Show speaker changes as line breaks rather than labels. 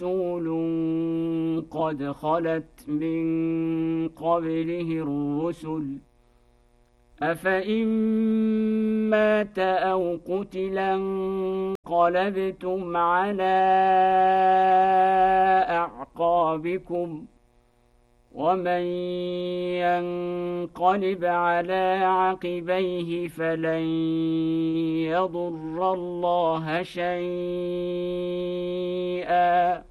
رسول قد خلت من قبله الرسل أفإن مات أو قتلا انقلبتم على أعقابكم ومن ينقلب على عقبيه فلن يضر الله شيئا